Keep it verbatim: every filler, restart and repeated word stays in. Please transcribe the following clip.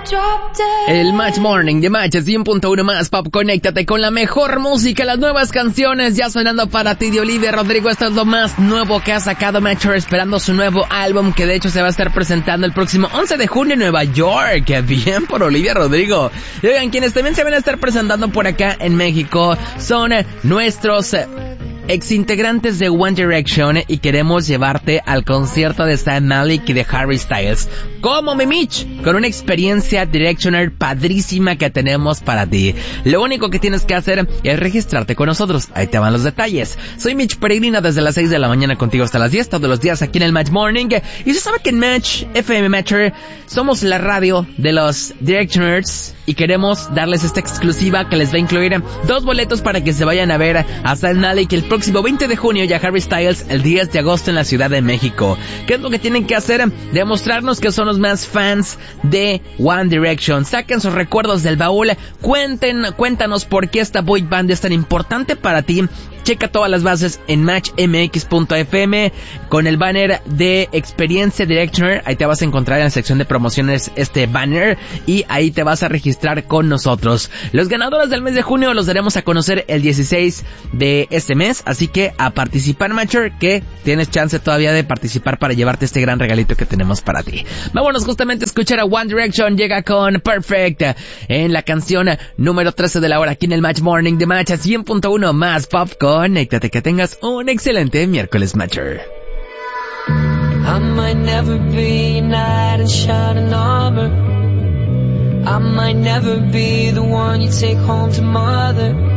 El Match Morning de Match cien punto uno más Pop. Conéctate con la mejor música, las nuevas canciones ya sonando para ti de Olivia Rodrigo. Esto es lo más nuevo que ha sacado Matcher, esperando su nuevo álbum, que de hecho se va a estar presentando el próximo once de junio en Nueva York. ¡Qué bien por Olivia Rodrigo! Y oigan, quienes también se van a estar presentando por acá en México son nuestros exintegrantes de One Direction, y queremos llevarte al concierto de Zayn Malik y de Harry Styles como mi Mitch, con una experiencia Directioner padrísima que tenemos para ti. Lo único que tienes que hacer es registrarte con nosotros. Ahí te van los detalles. Soy Mitch Peregrino, desde las seis de la mañana contigo hasta las diez, todos los días aquí en el Match Morning. Y se sabe que en Match F M Matcher somos la radio de los Directioners, y queremos darles esta exclusiva que les va a incluir dos boletos para que se vayan a ver a Zayn Malik el próximo veinte de junio y a Harry Styles el diez de agosto en la Ciudad de México. ¿Qué es lo que tienen que hacer? Demostrarnos que son los más fans de One Direction. Saquen sus recuerdos del baúl. Cuenten, cuéntanos por qué esta boy band es tan importante para ti. Checa todas las bases en match m x punto f m con el banner de Experiencia Directioner. Ahí te vas a encontrar en la sección de promociones este banner, y ahí te vas a registrar con nosotros. Los ganadores del mes de junio los daremos a conocer el dieciséis de este mes, así que a participar, Matcher, que tienes chance todavía de participar para llevarte este gran regalito que tenemos para ti. Vámonos justamente a escuchar a One Direction. Llega con Perfect en la canción número trece de la hora aquí en el Match Morning de Match cien punto uno más Pop. Conéctate, que tengas un excelente miércoles, Matcher. I might never be a knight in shining armor. I might never be the one you take home to mother.